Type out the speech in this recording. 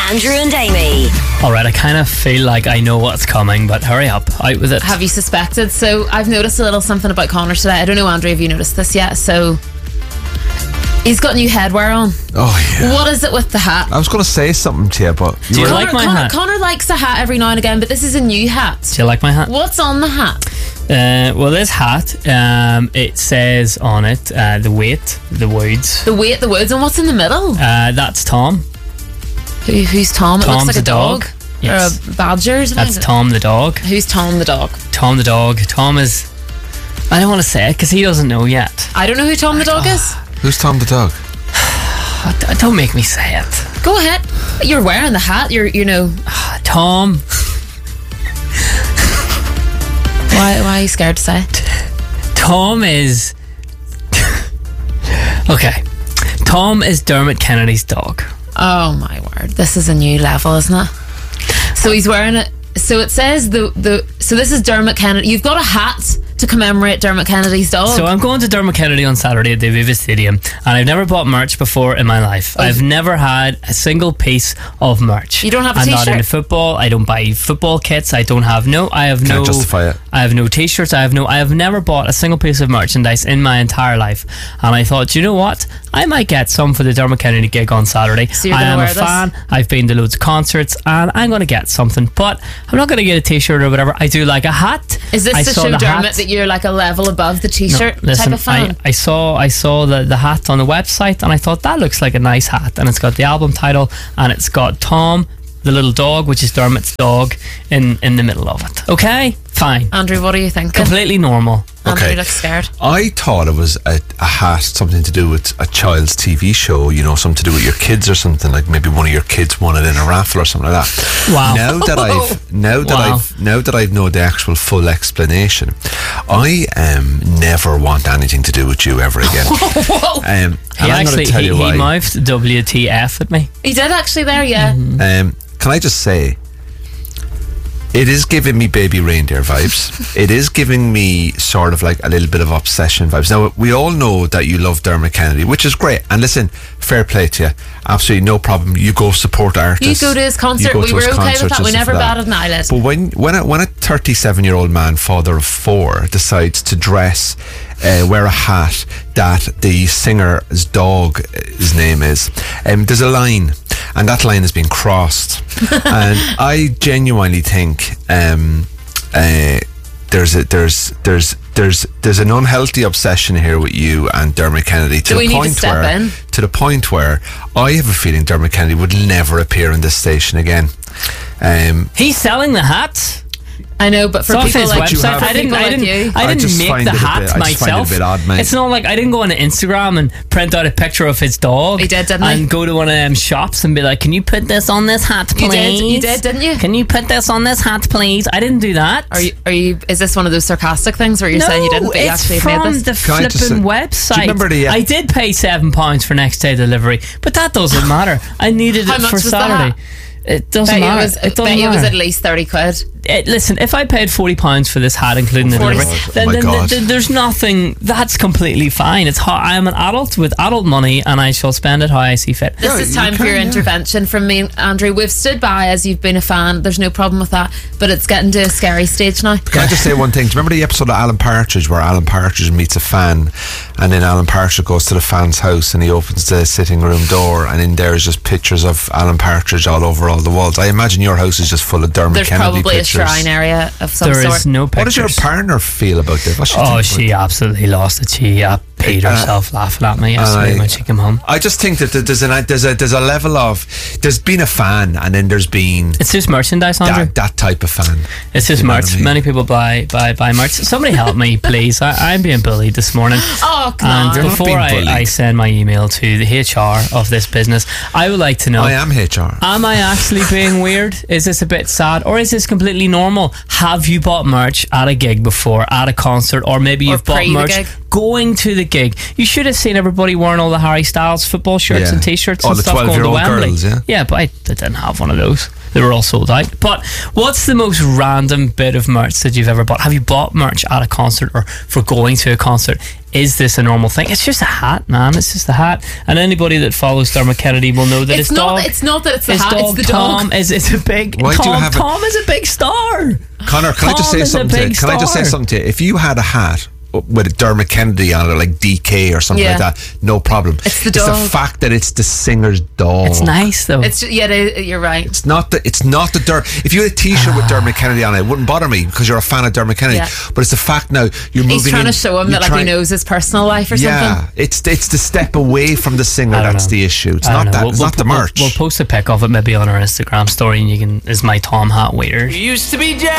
Andrew and Amy. Alright, I kind of feel like I know what's coming, but hurry up, out with it. Have you suspected? So I've noticed a little something about Connor today. I don't know, Andrew, have you noticed this yet? So he's got new headwear on. Oh, yeah. What is it with the hat? I was going to say something to you, but... Do you like my hat? Connor likes a hat every now and again, but this is a new hat. Do you like my hat? What's on the hat? Well, this hat, it says on it, the weight, the words. The weight, the words, and what's in the middle? That's Tom. Who's Tom? It looks like a dog. Yes. Or a badger or something. That's Tom the dog. Who's Tom the dog? Tom the dog. Tom is... I don't want to say it because he doesn't know yet. I don't know who Tom the dog is. Who's Tom the dog? Don't make me say it. Go ahead. You're wearing the hat. You know. Tom. Why are you scared to say it? Tom is... Okay. Tom is Dermot Kennedy's dog. Oh my word. This is a new level, isn't it? So he's wearing it. So it says so this is Dermot Kennedy. You've got a hat to commemorate Dermot Kennedy's dog. So I'm going to Dermot Kennedy on Saturday at the Aviva Stadium, and I've never bought merch before in my life. I've never had a single piece of merch. You don't have a I'm t-shirt? not into football. I don't buy football kits. I have Can't justify it. I have no t-shirts. I have never bought a single piece of merchandise in my entire life. And I thought, you know what? I might get some for the Dermot Kennedy gig on Saturday. So you're I gonna am wear a fan. I've been to loads of concerts, and I'm going to get something. But I'm not going to get a t-shirt or whatever. I do like a hat. Is this to show Dermot that you're like a level above the t-shirt type of fan? I saw the hat on the website, and I thought that looks like a nice hat, and it's got the album title, and it's got Tom the little dog, which is Dermot's dog, in the middle of it. Okay, fine. Andrew, what do you think? Completely normal. Andrew looks scared. I thought it was a hat, something to do with a child's TV show, you know, something to do with your kids or something, like maybe one of your kids won it in a raffle or something like that. Wow. Now that I've known the actual full explanation, I never want anything to do with you ever again. Whoa. And I'm going to tell you why. He mouthed WTF at me. He did actually there, yeah. Can I just say, it is giving me baby reindeer vibes. It is giving me sort of like a little bit of obsession vibes. Now, we all know that you love Dermot Kennedy, which is great. And listen, fair play to you. Absolutely no problem. You go support artists. You go to his concert. We were okay with that. We never batted an eyelid. But when a 37-year-old man, father of 4, decides to dress, wear a hat that the singer's dog, his name is, there's a line, and that line has been crossed. And I genuinely think there's an unhealthy obsession here with you and Dermot Kennedy to the point where I have a feeling Dermot Kennedy would never appear on this station again. He's selling the hat. I know, but for it's people off like his website. I didn't make the hat myself. It's not like I didn't go on Instagram and print out a picture of his dog. He did, didn't he? And go to one of them shops and be like, "Can you put this on this hat, please?" You did, didn't you? Can you put this on this hat, please? I didn't do that. Are you? Is this one of those sarcastic things where you're saying you didn't, but you actually made this? It's from the flipping website. Do you remember I did pay £7 for next day delivery, but that doesn't matter. I needed it for Saturday. It doesn't matter. It was at least 30 quid. Listen, if I paid £40 for this hat, including the delivery, then there's nothing. That's completely fine. It's I am an adult with adult money, and I shall spend it how I see fit. This is time for your intervention from me, Andrew. We've stood by as you've been a fan. There's no problem with that, but it's getting to a scary stage now. Can I just say one thing? Do you remember the episode of Alan Partridge where Alan Partridge meets a fan, and then Alan Partridge goes to the fan's house and he opens the sitting room door, and in there is just pictures of Alan Partridge all over all the walls. I imagine your house is just full of Dermot Kennedy pictures. There's probably a shrine area of some sort. There is no pictures. What does your partner feel about this? She absolutely lost it. She peed herself laughing at me yesterday when she came home. I just think that there's a level of, there's been a fan, and then there's been, it's just merchandise, Andrew. That type of fan. It's just merch. I mean? Many people buy merch. Somebody help me, please. I'm being bullied this morning. Oh, come on. And before I send my email to the HR of this business, I would like to know, I am HR. Am I actually being weird? Is this a bit sad, or is this completely normal? Have you bought merch at a gig before, at a concert, or maybe you've bought merch going to the gig, you should have seen everybody wearing all the Harry Styles football shirts Yeah. and t-shirts All and the stuff going to 12-year-old Wembley. girls, yeah. But I didn't have one of those. They were all sold out. But what's the most random bit of merch that you've ever bought? Have you bought merch at a concert or for going to a concert? Is this a normal thing? It's just a hat, man. It's just a hat. And anybody that follows Dermot Kennedy will know that It's his not. dog... It's not that it's the his hat. dog It's the Tom dog. is a big... Why do you Tom, have a- Tom is a big star. Connor, can I just Tom say is a something to you? big Can I just say star. something to you? If you had a hat with Dermot Kennedy on it, like DK or something Yeah. like that, no problem. It's the It's dog. the fact that it's the singer's dog. It's nice, though. It's just, you're right. It's not the If you had a T-shirt with Dermot Kennedy on it, it wouldn't bother me because you're a fan of Dermot Kennedy. Yeah. But it's the fact now you're moving. He's trying to show him you're that like he trying- knows his personal life or Yeah, something. it's the step away from the singer I don't that's know. the issue. It's I not don't know. that. It's not the merch. We'll post a pic of it maybe on our Instagram story, and you can. Is my Tom hat waiters. Used to be